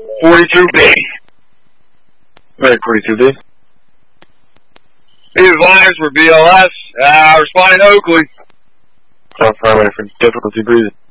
42B. Alright, 42B. These lines were BLS. Responding to Oakley. South Highway for difficulty breathing.